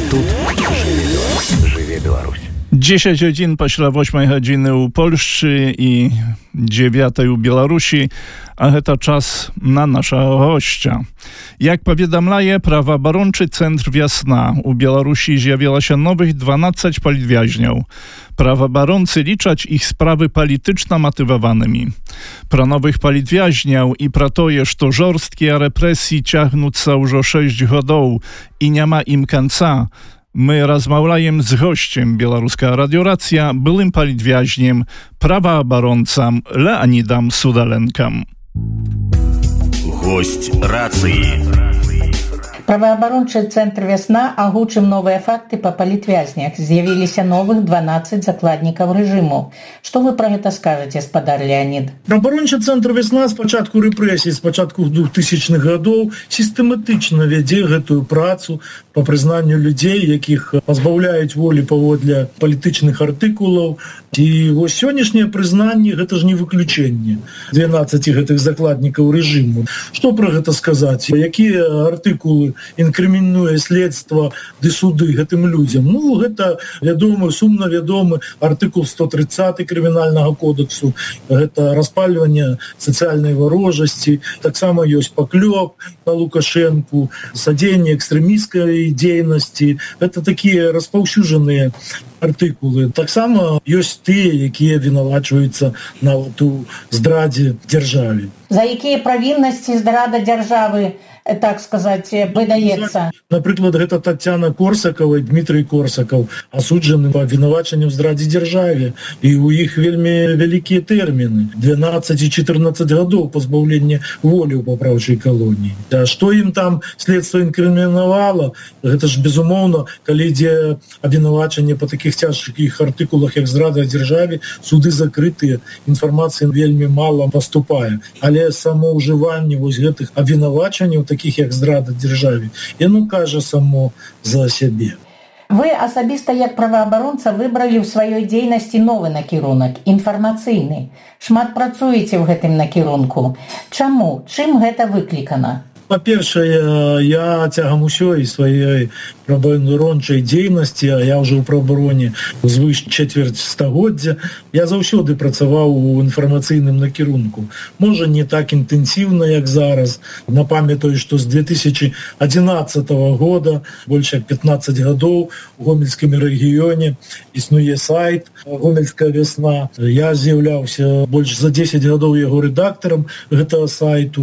Тут жыве Беларусь. 10 гадзін пасля 8 гадзіны ў Польшчы і 9 у Беларусі, а гэта час на нашага госця. Як паведамляе праваабарончы цэнтр «Вясна», у Беларусі з'явілася новых 12 палітвязняў. Праваабаронцы лічаць іх справы палітычна матываванымі. Пра новых палітвязняў і пра тое, што жорсткія рэпрэсіі цягнуцца ўжо 6 гадоў і няма ім канца, my rozmawiajem z gościem Białoruska Radioracja, byłym politwiaźniem, prawobrońcą Leonidem Sudalenkiem. Гость рацыі. Праваабарончы цэнтр «Вясна» агучым новыя факты па палітвязнях. З'явіліся новых 12 закладнікаў рэжыму. Што вы пра гэта скажаце, спадар Леонид? Праваабарончы цэнтр «Вясна» з пачатку рэпрэсій, з пачатку 2000-х гадоў сістэматычна вядзе гэтую працу па прызнанню людзей, якіх пазбаўляюць волі паводле палітычных артыкулаў. І вось сённяшняе прызнанне гэта ж не выключэнне 12 гэтых закладнікаў рэжыму. Што пра гэта сказаць? Якія артыкулы інкрымінуе следства ды суды гэтым людзям? Ну, гэта вядомы, сумна вядомы артыкул 130 крымінальнага кодексу. Гэта распальванне сацыяльнай варожасці. Таксама ёсць паклёп на Лукашэнку, садзенне экстрэмісцкай дзейнасці. Гэта такія распаўсюджаныя артыкулы. Таксама ёсць тыя, якія вінавачваюцца нават у здрадзе дзяржаве. За якія правіннасці здрада дзяржавы, так сказаць, выдаецца? Напрыклад, гэта Тацяна Корсакова і Дмітрый Корсакаў, асуджаны па вінавачанню ў здрадзе дзяржаве. І ў іх вельмі вялікія тэрміны. 12 і 14 гадоў пазбаўлення волі ў папраўчай калоніі. А што ім там следства інкрымінавала? Гэта ж, безумоўна, калі ідзе абвінавачанне па такіх цяжкіх артыкулах, як здрада дзяржаве, суды закрытыя, інфармацыі вельмі мала паступае. Але само ўжыванне вось гэтых абвінавачанняў, таких як здрада дзяржаве, яно кажа само за сябе. Вы асабіста як праваабаронца выбралі ў сваёй дзейнасці новы накірунак, інфармацыйны. Шмат працуеце ў гэтым накірунку. Чаму? Чым гэта выклікана? Па-першае, я цягам усёй сваёй праваабарончай дзейнасці, а я ўжо ў праваабароне звыш чацвярць стагоддзя, я заўсёды працаваў у інфармацыйным накірунку. Можа, не так інтэнсіўна, як зараз. Напамятаю, што з 2011 года, больш як 15 гадоў, у Гомельскім рэгіёне існуе сайт «Гомельская вясна». Я з'яўляўся больш за 10 гадоў яго рэдактарам гэтага сайту,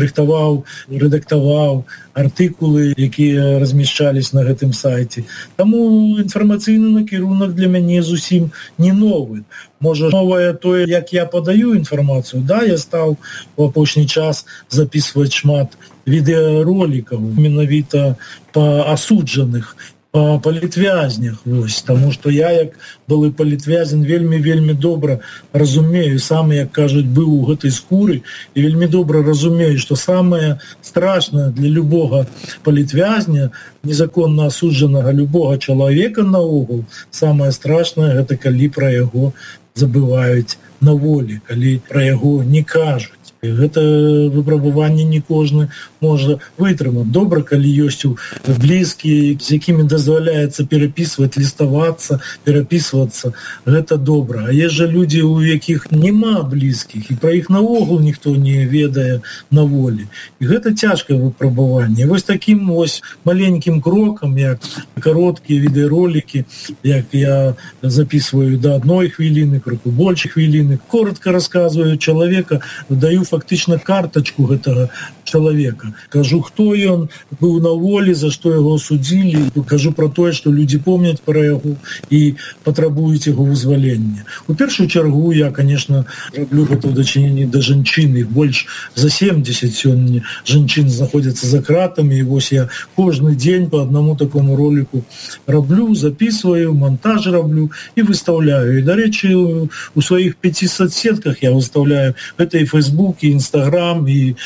рэдактаваў артыкулы, якія размяшчались на гэтым сайце. Таму інфармацыйны накірунак для мяне зусім не новы. Можа, новае тое, як я падаю інфармацыю. Да, я стаў у апошні час записваць шмат відэаролікаў, менавіта па асуджаных, па палітвязнях, вось, таму што я, як былы палітвязень, вельмі добра разумею, сам, як кажуць, быў у гэтай скуры, і вельмі добра разумею, што самае страшнае для любога палітвязня, незаконна асуджанага любога чалавека наогул, самае страшнае гэта калі пра яго забываюць на волі, калі пра яго не кажуць. Гэта выпрабаванне не кожны можа вытрымаць. Добра, калі ёсць блізкія, з якімі дазваляецца перапісваць, ліставацца, перапісвацца. Гэта добра. А є жа людзі, у якіх няма блізкіх, і пра іх наогул ніхто не ведае на волі. І гэта цяжкае выпрабаванне. Вось такім вось маленькім крокам, як кароткія відэаролікі, як я записываю до 1 хвіліны, крыху больш хвіліны, коротко рассказываю чалавека, даю фактично карточку гэтага чалавека. Кажу, хто ён быў на волі, за што яго судзілі. Кажу про тое, што людзі помняць пра яго і патрабуюць яго вызвалення. У першую чаргу я, конечно, раблю гэта ў дачыненні да жанчын. Іх больш за 70 сёння жанчын знаходзяцца за кратамі. І вось я кожны дзень по одному такому ролику раблю, записываю, монтаж раблю і выстаўляю. І, дарэчы, у сваіх 5 соцсетках я выставляю. Это і Facebook, і Instagram, і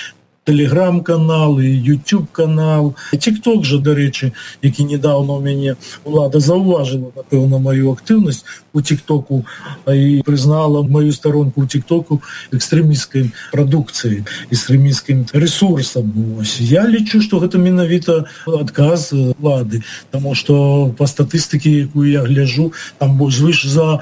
Телеграм-канал, і YouTube-канал. TikTok же, до речі, який недавно у мене влада зауважила, напевно, мою активність у TikTok і признала мою сторонку у TikTok екстремістською продукцією, екстремістським ресурсом. Ось. Я лічу, що це менавіта адказ влады, тому що по статистиці, яку я гляджу, там звыш за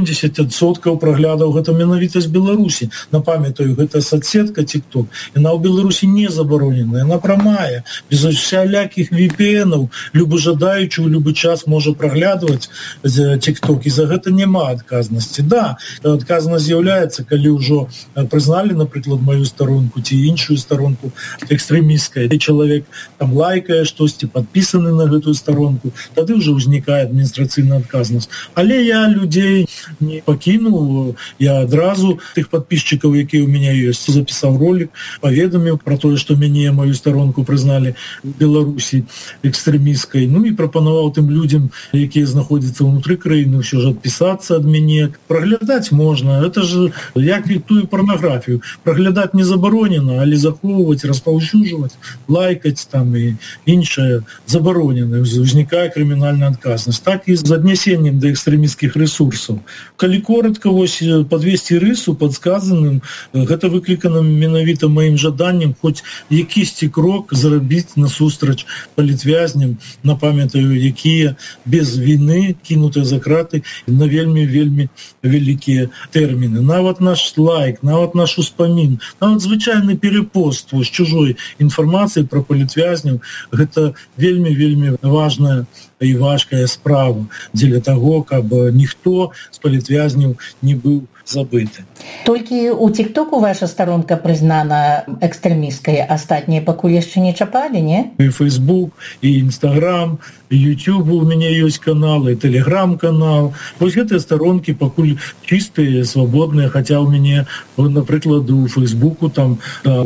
70% проглядаў гэта менавіта з Беларусі. Напамятаю, гэта соцсетка TikTok, яна ў Беларусі не забароненая, яна прамая, без усялякіх VPN-аў, любы жадаючы ў любы час можа праглядваць TikTok, і за гэта няма адказнасці. Да, адказнасць з'яўляецца, калі ўжо прызналі, напрыклад, маю старонку ці іншую старонку экстрэмісткай, і чалавек там лайкае штосьці, падпісаны на гэтую старонку, тады ўжо ўзнікае адміністрацыйная адказнасць. Але я людзей не пакінуў, я адразу тых падпісчыкаў, якія ў мяне ёсць, запісаў ролик, паведаміў пра тое, што мяне, маю старонку прызналі в Беларусі экстрэмісткай, ну і прапанаваў тым людзям, якія знаходзяцца ўнутры краіны, ўсё ж адпісацца ад мяне. Праглядаць можна, это ж як і тую парнаграфію. Праглядаць не забаронена, але захоўваць, распаўсюджваць, лайкаць там і іншае забаронена. Узнікае крымінальная адказнасць. Так і з аднясеннем да экстрэмісцкіх ресурсаў. Калі коротко вось подвесці рысу падсказаным, гэта выклікана менавіта маім жаданнем хоць якісьці крок зрабіць насустрач палітвязням, напамятаю, якія без віны кінутыя за краты на вельмі вялікія тэрміны. Нават наш лайк, нават наш успамін, нават звычайны перепост з чужой інфармацыі пра палітвязняў, гэта вельмі важная і важкая справа дзеля таго, каб ніхто з палітвязняў не быў забыты. Толькі у TikTok ваша старонка прызнана экстрэмісткай, астатнія пакуль яшчэ не чапалі, не? І Facebook, і Instagram, і YouTube у мяне ёсць канал, і Telegram-канал. Вось гэтыя старонкі пакуль чыстыя, свабодныя, хаця ў мяне, напрыклад, у Фейсбуку там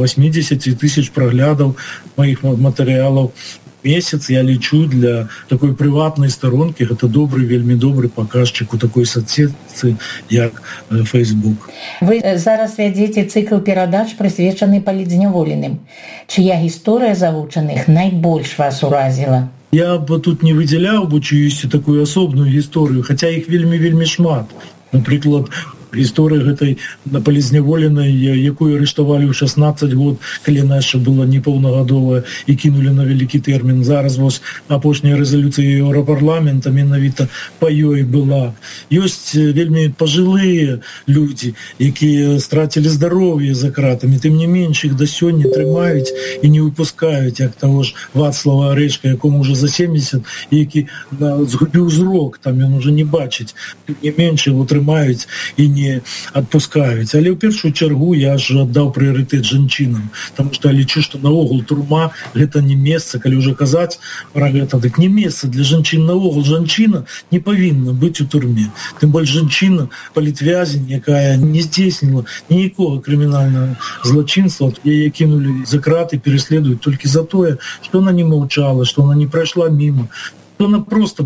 80 тысяч праглядаў маіх матэрыялаў месяц. Я лічу, для такой прыватнай старонкі гэта добры, вельмі добры паказчык у такой соцсетцы, як Facebook. Вы зараз вядзеце цыкл перадач, прысвечаны палітзняволеным. Чыя гісторыя завучаных найбольш вас уразіла? Я б тут не выдзяляў бы чыюсьці такую асобную гісторыю, хаця іх вельмі шмат. Напрыклад, гісторыя гэтай палізняволенай, якую арыштавалі ў 16 год, калі яна яшчэ была непаўнагадовая і кінулі на вялікі тэрмін. Зараз вось апошняя рэзалюцыя Еўрапарламента менавіта па ёй была. Ёсць вельмі пажылыя людзі, якія страцілі здароўе за кратамі, тым не менш іх да сёння трымаюць і не выпускаюць, як таго ж Вацлава Арэшка, якому ўжо за 70, які згубіў зрок, там ён уже не бачыць, тым не менш яго трымаюць і не адпускаюць. Але ў першую чаргу я ж аддаў прыярытэт жанчынам, таму што я лічу, што наогул турма гэта не месца, калі ўжо казаць пра гэта, дык не месца для жанчын наогул. Жанчына не павінна быць у турме. Тым больш жанчына, палітвязень, якая не здзейсніла ніякога крымінальнага злачынства, яе кінулі за краты, переследуюць толькі за тое, што она не маўчала, што она не прайшла міма. Она просто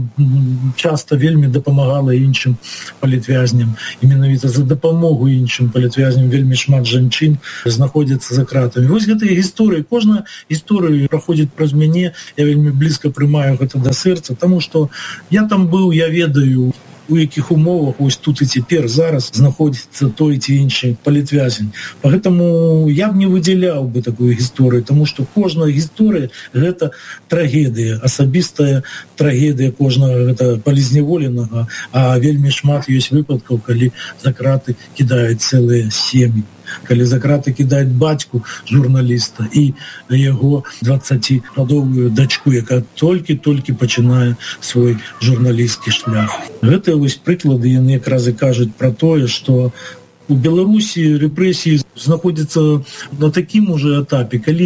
часто вельмі дапамагала іншым палітвязням. І менавіта за дапамогу іншым палітвязням вельмі шмат жанчын знаходзяцца за кратамі. Вось гэтыя гісторыі, кожная гісторыя праходзіць праз мяне, я вельмі блізка прымаю гэта да сэрца, таму што я там быў, я ведаю, у якіх умовах ось тут і цяпер зараз знаходзіцца той ці іншы палітвязень. Поэтому я б не выдзяляў бы такую гісторыю, таму што кожная гісторыя гэта трагедыя, асабістая трагедыя кожнага гэта палізняволенага, а вельмі шмат ёсць выпадкаў, калі за краты кідаюць цэлыя сем'і. Калі за краты кідаюць бацьку журналіста і яго 20гадовую дачку, якая толькі пачынае свой журналісцкі шлях. Гэтыя вось прыклады, яны якраз і кажуць пра тое, што у Беларусі рэпрэсіі знаходзяцца на такім уже этапе, калі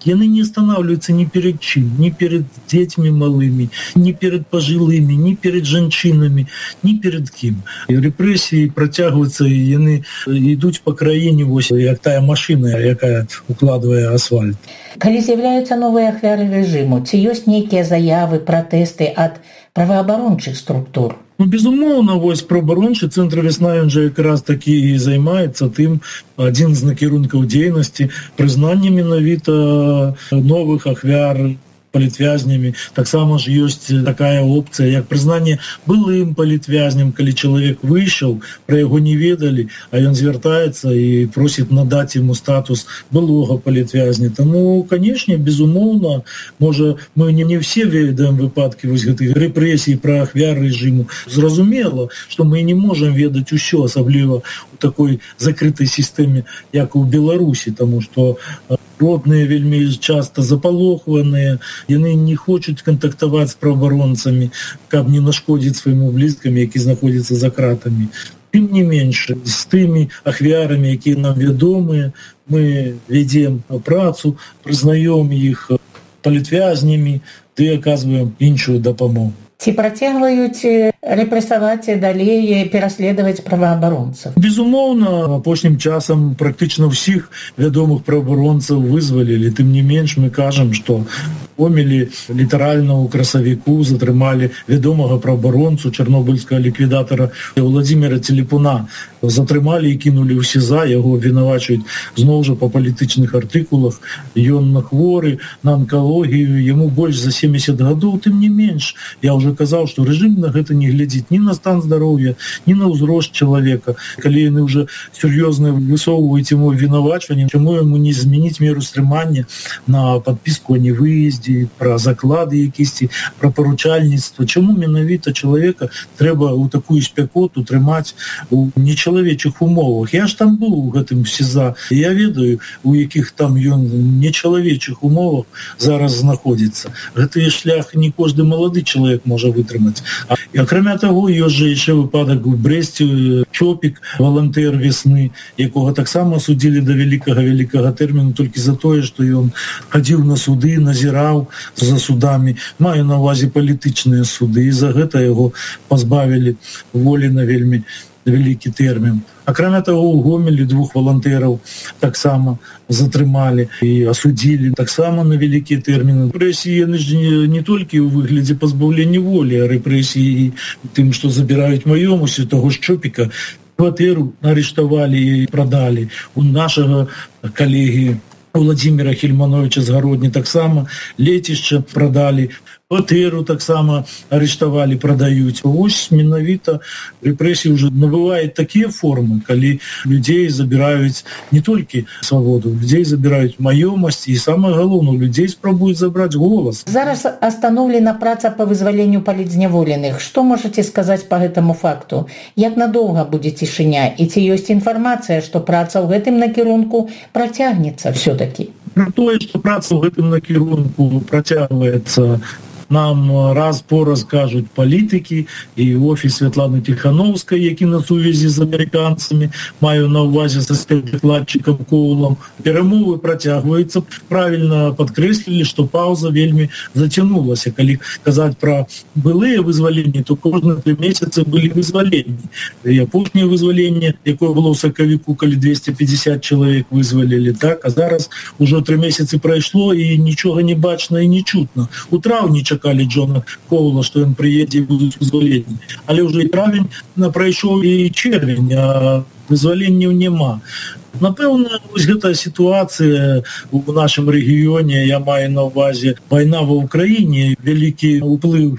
яны не останавливаются ни перед чым, ни перед детьми малыми, ни перед пожилыми, ни перед жанчынами, ни перед кім. І рэпрэсіі працягваюцца, і яны ідуць па краіне, вось як тая машына, якая укладвае асфальт. Калі з'яўляюцца новыя ахвяры рэжыму, ці ёсць нейкія заявы, пратэсты ад праваабарончых структур? Безумоўна, вось праваабарончы цэнтр «Вясна», ён жа якраз такі і займаецца тым, адзін з накірункаў дзейнасці, прызнанне менавіта новых ахвяр палітвязнямі. Таксама ж ёсць такая опцыя, як прызнанне былым палітвязням, калі чалавек выйшаў, пра яго не ведалі, а ён звяртаецца і просіць надаць яму статус былога палітвязня. Таму, канешне, безумоўна, можа, мы не все ведаем выпадкі вось гэтых рэпрэсій пра ахвяр рэжыму. Зразумела, што мы не можам ведаць усё, асабліва у такой закрытай сістэме, як у Беларусі, таму што родныя вельмі часта запалохваныя, яны не хочуць кантактаваць з праваабаронцамі, каб не нашкодзіць свайму блізкаму, які знаходзіцца за кратамі. Тым не менш, з тымі ахвярамі, якія нам вядомыя, мы вядзем працу, прызнаём іх палітвязнямі, ды аказваем іншую дапамогу. Ці працягваюць рэпрэсаваць далей, пераследаваць праваабаронцаў? Безумоўна, апошнім часам практычна ўсіх вядомых праваабаронцаў вызвалілі. Тым не менш, мы кажам, што Гомелі літаральна ў красавіку затрымалі вядомага праваабаронцу, чарнобыльскага ліквідатара Владзіміра Целепуна. Затрымалі і кінулі ў СІЗА, яго абвінавачваюць зноў жа па палітычных артыкулах. Ён хворы на анкалогію, яму больш за 70 гадоў. Тым не менш, я ўжо казаў, што рэжым на гэта не глядзіць ні на стан здароўя, ні на ўзрост чалавека. Калі яны ўжо сур'ёзна высоўваюць яму абвінавачванне, чаму яму не змяніць меру стрымання на падпіску о невыездзе, пра заклады якісьці, пра паручальніцтва? Чаму менавіта чалавека трэба ў такую спякоту трымаць у нечалавечых умовах? Я ж там быў у гэтым СІЗА, і я ведаю, у якіх там ён нечалавечых умовах зараз знаходзіцца. Гэты шлях не кожны малады чалавек можа вытрымаць. І акрамя таго, ёсць жа яшчэ выпадак у Брэсце, Чопік, валантэр «Вясны», якога таксама судзілі да вялікага тэрміну толькі за тое, што ён хадзіў на суды, назіраў за судамі. Маю на ўвазе палітычныя суды, і за гэта яго пазбавілі волі на вельмі вялікі тэрмін. Акрамя таго, у Гомелі 2 валантэраў таксама затрымалі і асудзілі таксама на вялікія тэрміны. Рэпрэсіі яны ж не толькі ў выглядзе пазбаўлення волі, а рэпрэсіі тым, што забіраюць маёмасць у таго ж Чопіка. Кватэру арыштавалі і прадалі. У нашага калегі Владзіміра Хельмановича з Гародні таксама лецішча прадалі. Кватэру таксама арыштавалі, прадаюць. Вось менавіта рэпрэсіі ўжо набываюць такія формы, калі людзей забіраюць не толькі свабоду, людзей забіраюць маёмасць, і самае галоўнае, людзей спрабуюць забраць голас. Зараз астаноўлена праца па вызваленню палітзняволеных. Што можаце сказаць па гэтаму факту? Як надоўга будзе цішыня? І ці ёсць інфармацыя, што праца ў гэтым накірунку працягнецца все-таки? Про тое, што праца ў гэтым накірунку працягваецца, нам раз по раз кажуць палітыкі і офіс Святланы Тихановскай, які на сувязі з амерыканцамі, маю на ўвазе са спецдакладчыкам Коулам. Перамовы працягваюцца. Правільна падкрэслілі, што паўза вельмі зацянулася. Калі казаць пра былыя вызваленні, то кожныя 3 месяцы былі вызваленні. І апошняе вызваленне, якое было ў сакавіку, калі 250 чалавек вызвалілі, так? А зараз ужо 3 месяцы прайшло, і нічога не бачна і не чутна. У траўні чакалі Джона Коула, што ён прыедзе і будуць вызваленні. Але ўжо і травень прайшоў, і чэрвень, а вызваленняў няма. Напэўна, вось гэтая сітуацыя у нашым рэгіёне, я маю на ўвазе вайна ва ўкраіне, вялікі ўплыў